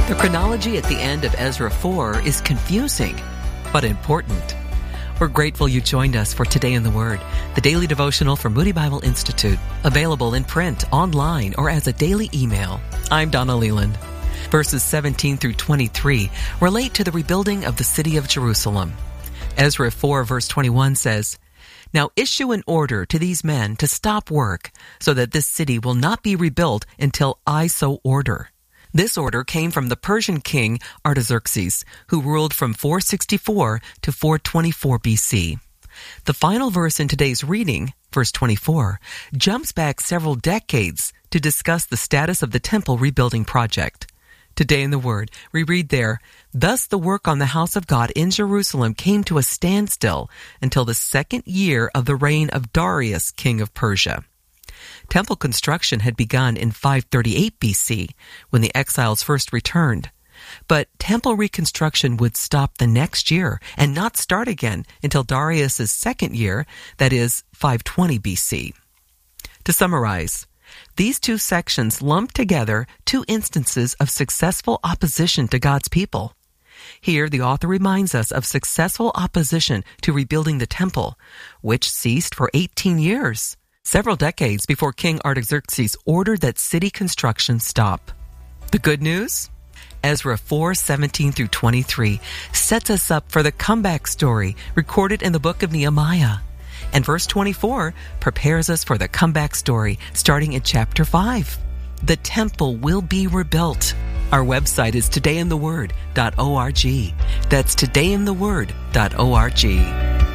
The chronology at the end of Ezra 4 is confusing, but important. We're grateful you joined us for Today in the Word, the daily devotional from Moody Bible Institute, available in print, online, or as a daily email. I'm Donna Leland. Verses 17 through 23 relate to the rebuilding of the city of Jerusalem. Ezra 4 verse 21 says, "Now issue an order to these men to stop work, so that this city will not be rebuilt until I so order." This order came from the Persian king Artaxerxes, who ruled from 464 to 424 BC. The final verse in today's reading, verse 24, jumps back several decades to discuss the status of the temple rebuilding project. Today in the Word, we read there, "Thus the work on the house of God in Jerusalem came to a standstill until the second year of the reign of Darius, king of Persia." Temple construction had begun in 538 BC, when the exiles first returned. But temple reconstruction would stop the next year and not start again until Darius' second year, that is, 520 BC. To summarize, these two sections lump together two instances of successful opposition to God's people. Here, the author reminds us of successful opposition to rebuilding the temple, which ceased for 18 years, several decades before King Artaxerxes ordered that city construction stop. The good news? Ezra 4:17 through 23 sets us up for the comeback story recorded in the book of Nehemiah. And verse 24 prepares us for the comeback story starting in chapter 5. The temple will be rebuilt. Our website is todayintheword.org. That's todayintheword.org.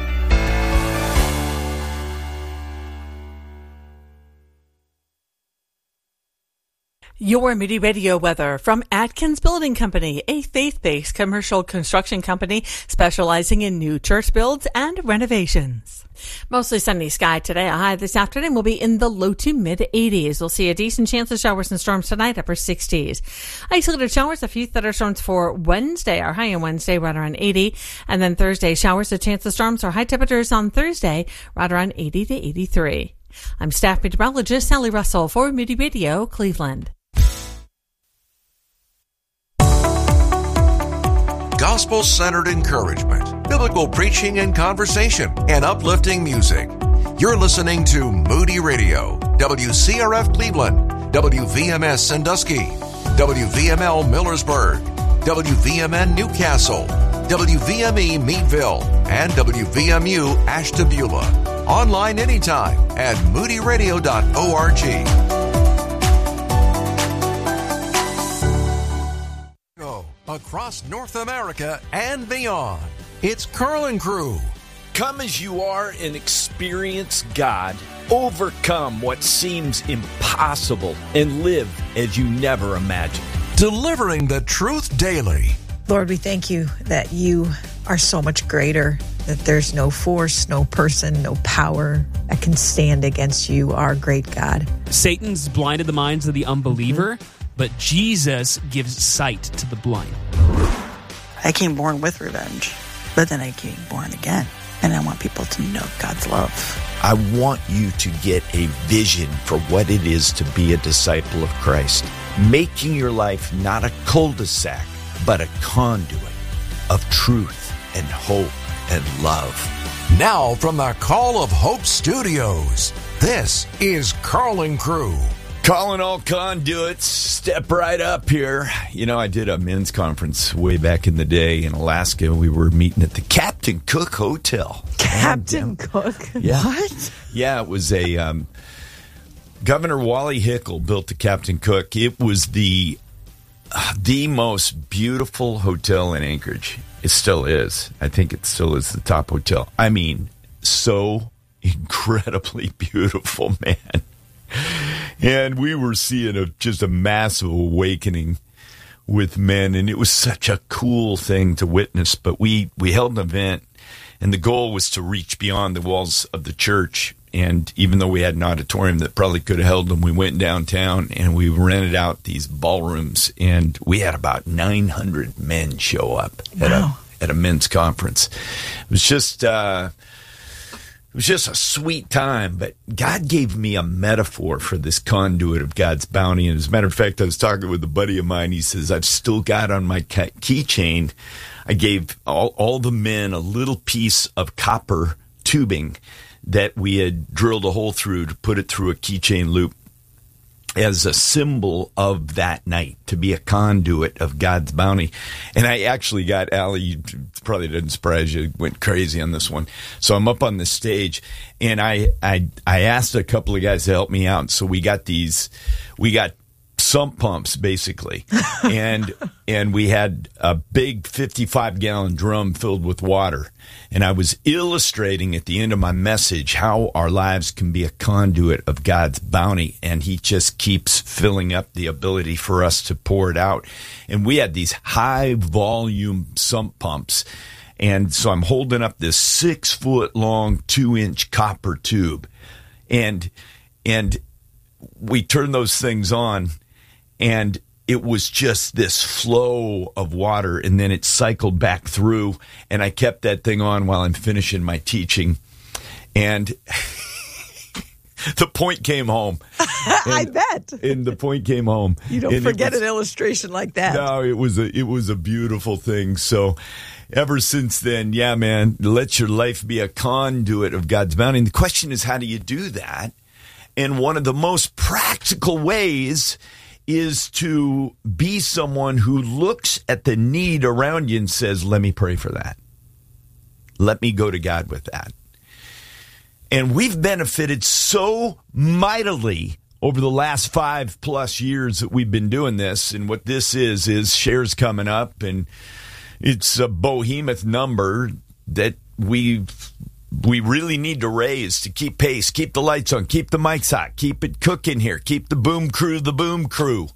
Your Moody Radio weather from Atkins Building Company, a faith-based commercial construction company specializing in new church builds and renovations. Mostly sunny sky today. A high this afternoon will be in the low to mid-80s. We'll see a decent chance of showers and storms tonight, upper 60s. Isolated showers, a few thunderstorms for Wednesday. Our high on Wednesday, right around 80. And then Thursday, showers, a chance of storms or high temperatures on Thursday, right around 80 to 83. I'm staff meteorologist Sally Russell for Moody Radio, Cleveland. Gospel-centered encouragement, biblical preaching and conversation, and uplifting music. You're listening to Moody Radio, WCRF Cleveland, WVMS Sandusky, WVML Millersburg, WVMN Newcastle, WVME Meadville, and WVMU Ashtabula. Online anytime at moodyradio.org. Across North America and beyond. It's Carl and Crew. Come as you are and experience God. Overcome what seems impossible and live as you never imagined. Delivering the truth daily. Lord, we thank you that you are so much greater, that there's no force, no person, no power that can stand against you, our great God. Satan's blinded the minds of the unbeliever, but Jesus gives sight to the blind. I came born with revenge, but then I came born again. And I want people to know God's love. I want you to get a vision for what it is to be a disciple of Christ. Making your life not a cul-de-sac, but a conduit of truth and hope and love. Now from the Call of Hope Studios, this is Carl and Crew. Calling all conduits, step right up here. You know, I did a men's conference way back in the day in Alaska. We were meeting at the Captain Cook Hotel. Captain Cook? Yeah. What? Yeah, it was a Governor Wally Hickel built the Captain Cook. It was the most beautiful hotel in Anchorage. It still is. I think it still is the top hotel. I mean, so incredibly beautiful, man. And we were seeing just a massive awakening with men, and it was such a cool thing to witness. But we held an event, and the goal was to reach beyond the walls of the church. And even though we had an auditorium that probably could have held them, we went downtown and we rented out these ballrooms, and we had about 900 men show up at a men's conference. It was just... it was just a sweet time, but God gave me a metaphor for this conduit of God's bounty. And as a matter of fact, I was talking with a buddy of mine. He says, I've still got on my keychain, I gave all the men a little piece of copper tubing that we had drilled a hole through to put it through a keychain loop as a symbol of that night, to be a conduit of God's bounty. And I actually got, Allie, probably didn't surprise you, went crazy on this one. So I'm up on the stage, and I asked a couple of guys to help me out. So we got sump pumps, basically. and we had a big 55-gallon drum filled with water. And I was illustrating at the end of my message how our lives can be a conduit of God's bounty. And he just keeps filling up the ability for us to pour it out. And we had these high-volume sump pumps. And so I'm holding up this 6-foot-long, 2-inch copper tube. And we turned those things on, and it was just this flow of water, and then it cycled back through, and I kept that thing on while I'm finishing my teaching. And the point came home. I bet. And the point came home. You don't forget an illustration like that. No, it was a beautiful thing. So ever since then, yeah, man, let your life be a conduit of God's bounty. And the question is, how do you do that? And one of the most practical ways is to be someone who looks at the need around you and says, let me pray for that. Let me go to God with that. And we've benefited so mightily over the last 5+ years that we've been doing this. And what this is shares coming up, and it's a behemoth number that we really need to raise to keep pace, keep the lights on, keep the mics hot, keep it cooking here, keep the boom crew.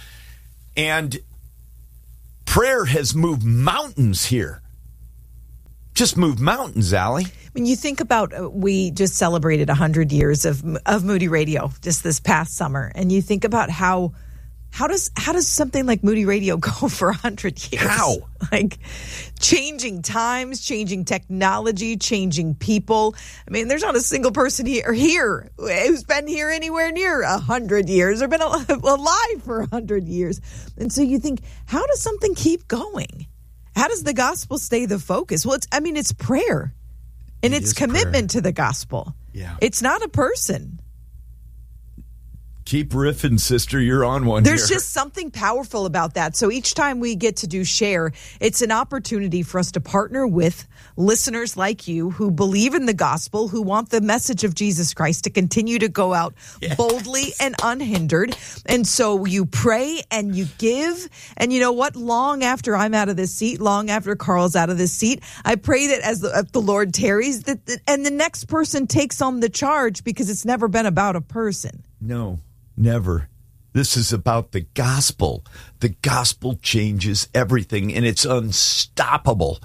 And prayer has moved mountains here. Just moved mountains, Allie. When you think about, we just celebrated 100 years of Moody Radio just this past summer, and you think about how does something like Moody Radio go for 100 years? How? Like changing times, changing technology, changing people. I mean, there's not a single person here who's been here anywhere near 100 years or been alive for 100 years. And so you think, how does something keep going? How does the gospel stay the focus? Well, it's prayer, and it's commitment to the gospel. Yeah. It's not a person. Keep riffing, sister. You're on one. There's here. just something powerful about that. So each time we get to do Share, it's an opportunity for us to partner with listeners like you who believe in the gospel, who want the message of Jesus Christ to continue to go out boldly and unhindered. And so you pray and you give. And you know what? Long after I'm out of this seat, long after Carl's out of this seat, I pray that as the Lord tarries, and the next person takes on the charge, because it's never been about a person. No. Never. This is about the gospel. The gospel changes everything, and it's unstoppable.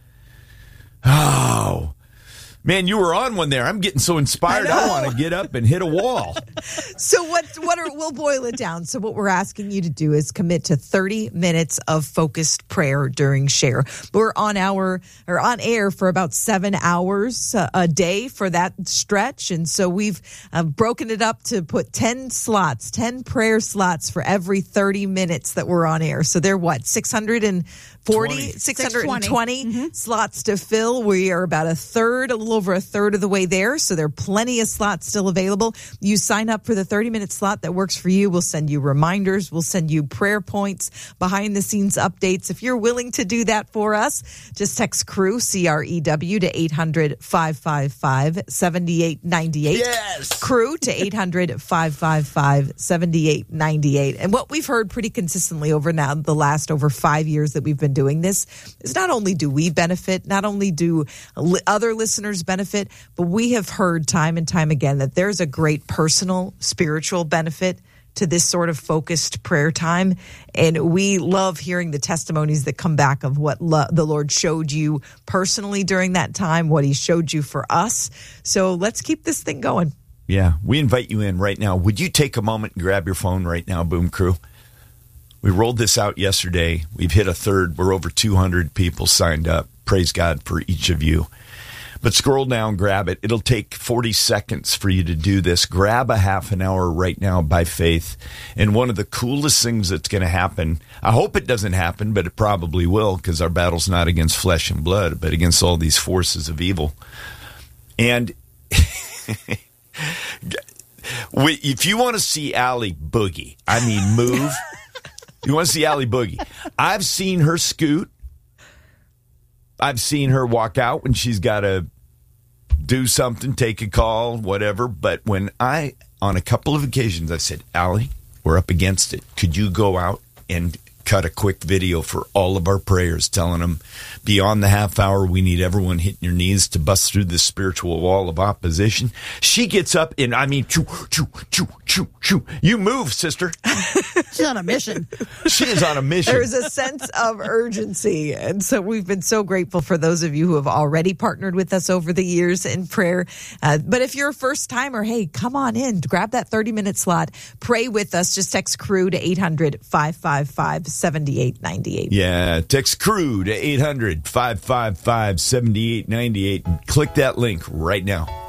Oh, man, you were on one there. I'm getting so inspired. I want to get up and hit a wall. So we'll boil it down. So what we're asking you to do is commit to 30 minutes of focused prayer during Share. We're on air for about 7 hours a day for that stretch. And so we've broken it up to put 10 prayer slots for every 30 minutes that we're on air. So they're what? 620 slots to fill. We are about a little over a third of the way there. So there are plenty of slots still available. You sign up for the 30-minute slot that works for you. We'll send you reminders. We'll send you prayer points, behind the scenes updates. If you're willing to do that for us, just text CREW, CREW, to 800-555-7898. Yes. CREW to 800-555-7898. And what we've heard pretty consistently over now the last over 5 years that we've been doing this is not only do we benefit, not only do other listeners benefit, but we have heard time and time again that there's a great personal, spiritual benefit to this sort of focused prayer time. And we love hearing the testimonies that come back of what the Lord showed you personally during that time, what he showed you for us. So let's keep this thing going. Yeah, we invite you in right now. Would you take a moment and grab your phone right now, Boom Crew? We rolled this out yesterday. We've hit a third. We're over 200 people signed up. Praise God for each of you. But scroll down, grab it. It'll take 40 seconds for you to do this. Grab a half an hour right now by faith. And one of the coolest things that's going to happen, I hope it doesn't happen, but it probably will, because our battle's not against flesh and blood, but against all these forces of evil. And if you want to see Allie boogie, I mean move, you want to see Allie boogie. I've seen her scoot. I've seen her walk out when she's got to do something, take a call, whatever. But on a couple of occasions, I said, Allie, we're up against it. Could you go out and cut a quick video for all of our prayers, telling them beyond the half hour, we need everyone hitting your knees to bust through this spiritual wall of opposition. She gets up and, I mean, choo, choo, choo, choo, choo. You move, sister. She's on a mission. She is on a mission. There's a sense of urgency. And so we've been so grateful for those of you who have already partnered with us over the years in prayer. But if you're a first timer, hey, come on in, grab that 30-minute slot, pray with us. Just text CREW to 800-555-7898. Yeah, text CREW to 800-555-7898 and click that link right now.